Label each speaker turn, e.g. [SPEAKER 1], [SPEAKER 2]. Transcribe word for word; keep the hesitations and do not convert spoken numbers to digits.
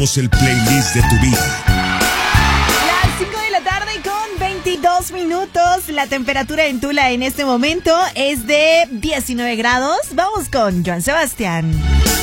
[SPEAKER 1] El playlist de tu vida.
[SPEAKER 2] Las cinco de la tarde con veintidós minutos. La temperatura en Tula en este momento es de diecinueve grados. Vamos con Joan Sebastián.